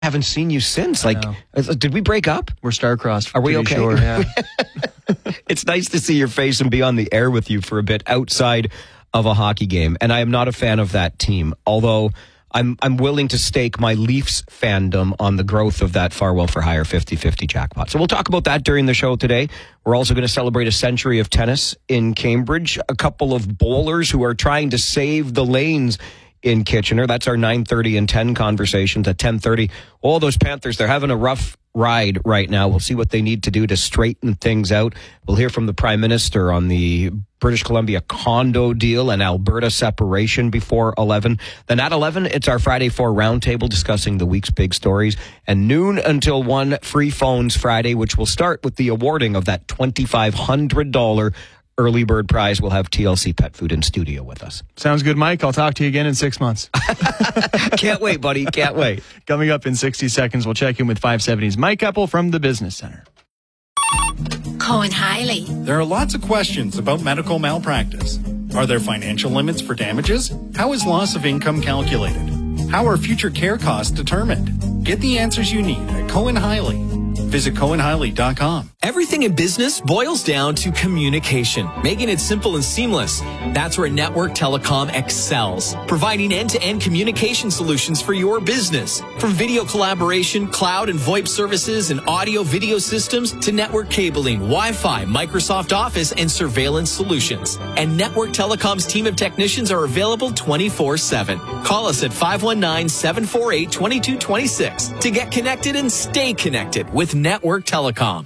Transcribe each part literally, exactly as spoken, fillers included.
haven't seen you since. Like, did we break up? We're star-crossed. Are we okay? Sure, yeah. It's nice to see your face and be on the air with you for a bit outside of a hockey game. And I am not a fan of that team, although I'm I'm willing to stake my Leafs fandom on the growth of that Farwell for Hire fifty-fifty jackpot. So we'll talk about that during the show today. We're also going to celebrate a century of tennis in Cambridge. A couple of bowlers who are trying to save the lanes in Kitchener. That's our nine thirty and ten conversations. At ten thirty, all those Panthers, they're having a rough ride right now. We'll see what they need to do to straighten things out. We'll hear from the Prime Minister on the British Columbia condo deal and Alberta separation before eleven. Then at eleven, it's our Friday Four Roundtable discussing the week's big stories. And noon until one, Free Phones Friday, which will start with the awarding of that twenty-five hundred dollars early bird prize. We'll have T L C Pet Food in studio with us. Sounds good, Mike. I'll talk to you again in six months. Can't wait, buddy. Can't wait. Coming up in sixty seconds, we'll check in with five seventy's Mike Eppel from the Business Center. Cohen Hiley. There are lots of questions about medical malpractice. Are there financial limits for damages? How is loss of income calculated? How are future care costs determined? Get the answers you need at Cohen Hiley. Visit Cohen Hiley dot com. Everything in business boils down to communication, making it simple and seamless. That's where Network Telecom excels, providing end-to-end communication solutions for your business. From video collaboration, cloud and VoIP services, and audio-video systems to network cabling, Wi-Fi, Microsoft Office, and surveillance solutions. And Network Telecom's team of technicians are available twenty-four seven. Call us at five one nine, seven four eight, two two two six to get connected and stay connected with Network Telecom.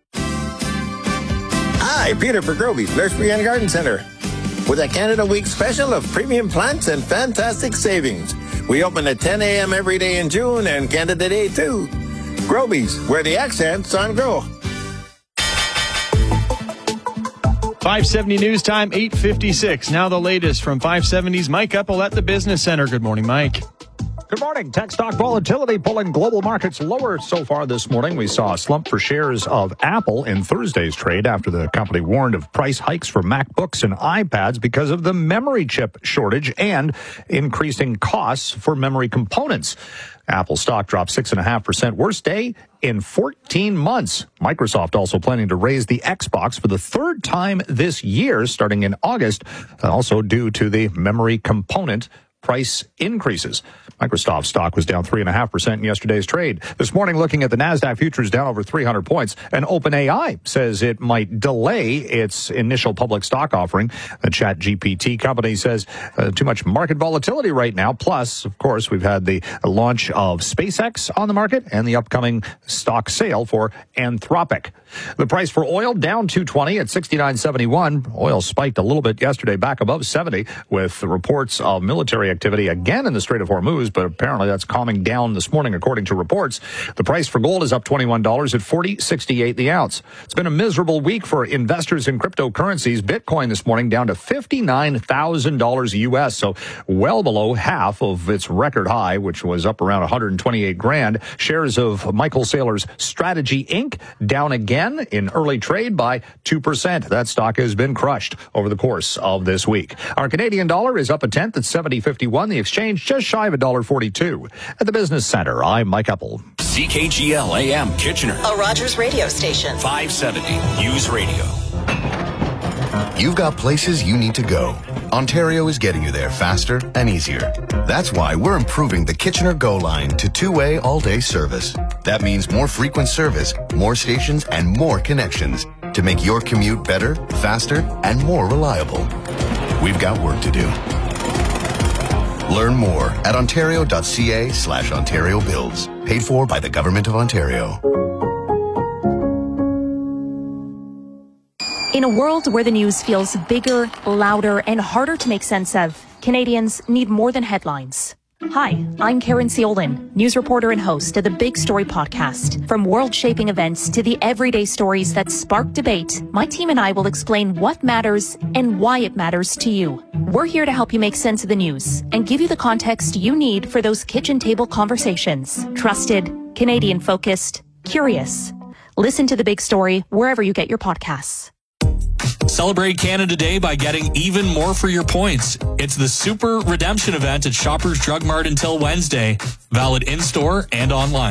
Hi, Peter for Groby's Nursery and Garden Center with a Canada Week special of premium plants and fantastic savings. We open at ten a.m. every day in June and Canada Day too. Groby's, where the accent's on grow. five seventy News Time, eight fifty-six. Now the latest from five seventy's Mike Eppel at the Business Center. Good morning, Mike. Good morning. Tech stock volatility pulling global markets lower so far this morning. We saw a slump for shares of Apple in Thursday's trade after the company warned of price hikes for MacBooks and iPads because of the memory chip shortage and increasing costs for memory components. Apple stock dropped six point five percent. Worst day in fourteen months. Microsoft also planning to raise the Xbox for the third time this year, starting in August, also due to the memory component price increases. Microsoft stock was down three point five percent in yesterday's trade. This morning, looking at the NASDAQ futures down over three hundred points, and OpenAI says it might delay its initial public stock offering. The ChatGPT company says uh, too much market volatility right now. Plus, of course, we've had the launch of SpaceX on the market and the upcoming stock sale for Anthropic. The price for oil down two twenty at sixty-nine seventy-one. Oil spiked a little bit yesterday, back above seventy, with the reports of military activity again in the Strait of Hormuz, but apparently that's calming down this morning, according to reports. The price for gold is up twenty-one dollars at forty sixty-eight the ounce. It's been a miserable week for investors in cryptocurrencies. Bitcoin this morning down to fifty-nine thousand dollars U S, so well below half of its record high, which was up around one hundred twenty-eight grand. Shares of Michael Saylor's Strategy Incorporated down again in early trade by two percent. That stock has been crushed over the course of this week. Our Canadian dollar is up a tenth at seventy fifty-one. The exchange just shy of one dollar forty-two. At the Business Center, I'm Mike Eppel. C K G L A M Kitchener. A Rogers radio station. five seventy News Radio. You've got places you need to go. Ontario is getting you there faster and easier. That's why we're improving the Kitchener Go line to two-way all-day service. That means more frequent service, more stations, and more connections to make your commute better, faster, and more reliable. We've got work to do. Learn more at ontario.ca slash Ontario Builds. Paid for by the Government of Ontario. In a world where the news feels bigger, louder, and harder to make sense of, Canadians need more than headlines. Hi, I'm Karen Seolin, news reporter and host of the Big Story podcast. From world-shaping events to the everyday stories that spark debate, my team and I will explain what matters and why it matters to you. We're here to help you make sense of the news and give you the context you need for those kitchen table conversations. Trusted, Canadian-focused, curious. Listen to The Big Story wherever you get your podcasts. Celebrate Canada Day by getting even more for your points. It's the Super Redemption event at Shoppers Drug Mart until Wednesday. Valid in-store and online.